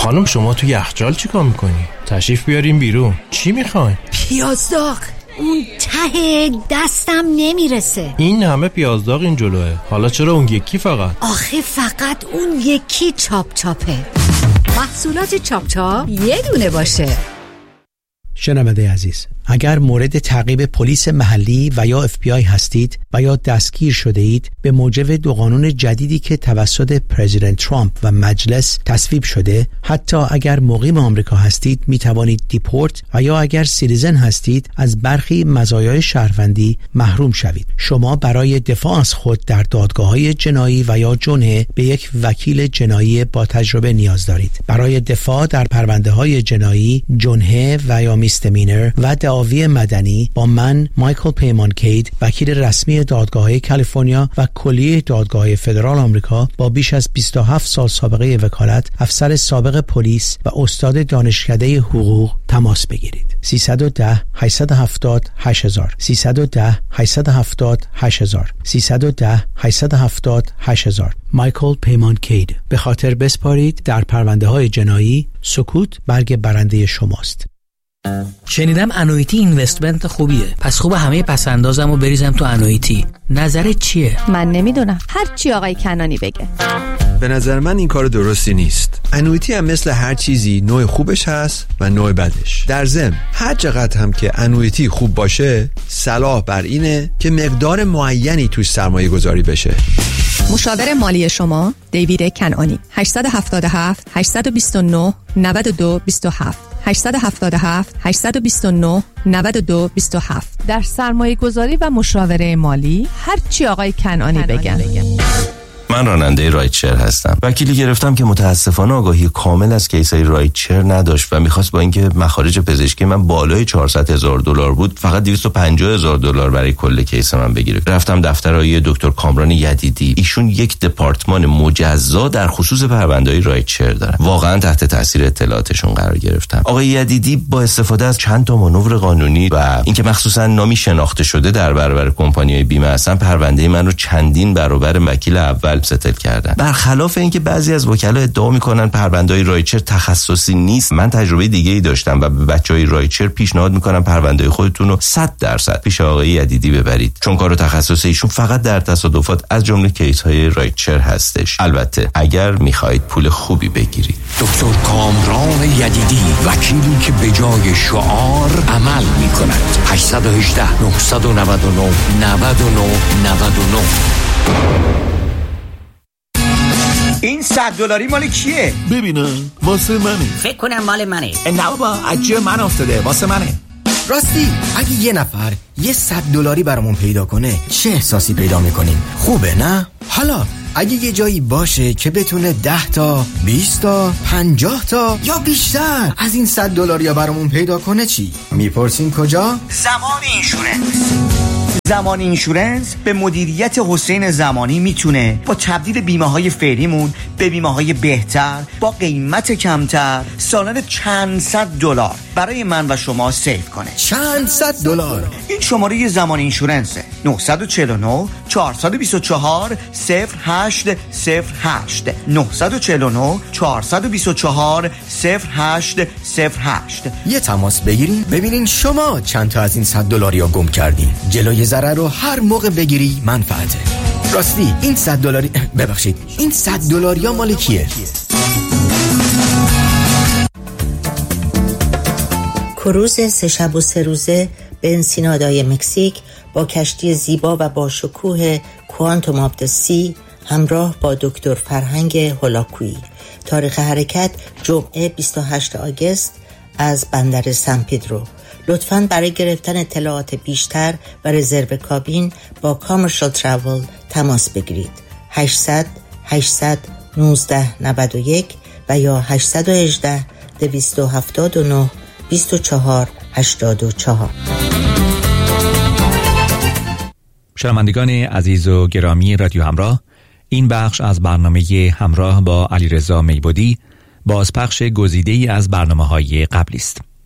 خانم شما تو یخچال چیکار میکنی؟ تشریف بیاریم بیرون. چی میخواین؟ پیاز داغ. اون ته دستم نمیرسه. این همه پیاز داغ این جلوه. حالا چرا اون یکی فقط؟ آخه فقط اون یکی چاپ چاپه. محصولات چاپ چاپ یه دونه باشه. شنونده عزیز، اگر مورد تعقیب پلیس محلی و یا FBI هستید و یا دستگیر شده اید به موجب دو قانون جدیدی که توسط پرزیدنت ترامپ و مجلس تصویب شده، حتی اگر مقیم آمریکا هستید می توانید دیپورت و یا اگر سیتیزن هستید از برخی مزایای شهروندی محروم شوید. شما برای دفاع از خود در دادگاه‌های جنایی و یا جنحه به یک وکیل جنایی با تجربه نیاز دارید. برای دفاع در پرونده‌های جنایی، جنحه و یا میستمینر و دعاوی مدنی با من مایکل پیمان کید، وکیل رسمی دادگاه‌های کالیفرنیا و کلیه دادگاه‌های فدرال آمریکا با بیش از 27 سال سابقه وکالت، افسر سابق پلیس و استاد دانشکده حقوق تماس بگیرید. 310 870 8000 310 870 8000 310 870 8000 مایکل پیمان کید. به خاطر بسپارید در پرونده‌های جنایی، سکوت برگ برنده شماست. شنیدم انویتی اینوستمنت خوبیه، پس خوب همه پسندازم و بریزم تو انویتی. نظرت چیه؟ من نمیدونم، هر چی آقای کنانی بگه. به نظر من این کار درستی نیست. انویتی هم مثل هر چیزی نوع خوبش هست و نوع بدش. در ضمن هر چقدر هم که انویتی خوب باشه، صلاح بر اینه که مقدار معینی توش سرمایه گذاری بشه. مشاور مالی شما دیوید کنانی. 877 829 92 27 877 829 92 27. در سرمایه گذاری و مشاوره مالی هر چی آقای کنانی بگن. من راننده رایتشر هستم. وکیلی گرفتم که متاسفانه آگاهی کامل از کیسای رایتشر نداشت و میخواست با اینکه مخارج پزشکی من بالای $400,000 بود فقط $250,000 برای کل کیس من بگیره. رفتم دفتر آقای دکتر کامران یدیدی. ایشون یک دپارتمان مجزا در خصوص پرونده‌های رایتشر دارن. واقعا تحت تاثیر اطلاعاتشون قرار گرفتم. آقای یدیدی با استفاده از چند تا مانور قانونی و اینکه مخصوصا نامی شناخته شده در برابر کمپانی‌های بیمه هستن، پرونده من رو چندین برابر وکیل اول ستل کردن. برخلاف اینکه بعضی از وکلا ادعا میکنن پرونده‌های رایتشر تخصصی نیست، من تجربه دیگه‌ای داشتم و به بچهای رایتشر پیشنهاد میکنم پرونده خودتون رو 100% پیش آقای یدیدی ببرید، چون کار تخصصی ایشون فقط در تصادفات از جمله کیس‌های رایتشر هستش. البته اگر میخواهید پول خوبی بگیرید. دکتر کامران یدیدی، وکیلی که به جای شعار عمل میکند. 818 999 99 99. این $100 مال کیه؟ ببینم واسه منه. فکر کنم مال منه. نه بابا از جیب من افتاده، واسه منه. راستی اگه یه نفر یه $100 برامون پیدا کنه چه احساسی پیدا میکنیم؟ خوبه نه؟ حالا اگه یه جایی باشه که بتونه 10 تا 20 تا 50 تا یا بیشتر از این $100 برامون پیدا کنه چی؟ میپرسین کجا؟ زمان اینشورنس. زمان اینشورنس به مدیریت حسین زمانی میتونه با تبدیل بیمه‌های فعلیمون به بیمه‌های بهتر با قیمت کمتر سالانه چند $100 برای من و شما سیو کنه. چند $100. این شماره زمان اینشورنسه. 949 424 0808 949 424 0808. یه تماس بگیرین ببینین شما چند تا از این $100 یا گم کردین. جلوی ضرر رو هر موقع بگیری منفعته. راستی این $100 ببخشید این $100 یا مال کیه؟ کروز 3 شب و 3 روزه به انسینادای مکزیک با کشتی زیبا و با شکوه کوانتوم آف د سی همراه با دکتر فرهنگ هولاکویی. تاریخ حرکت جمعه 28 آگوست از بندر سن پدرو. لطفاً برای گرفتن اطلاعات بیشتر و رزرو کابین با کامرشال تراول تماس بگیرید. 800 819 91 و یا 818 279 24 84. شنوندگان عزیز و گرامی رادیو همراه، این بخش از برنامه همراه با علیرضا میبودی بازپخش گزیده‌ای از برنامه‌های قبلی است.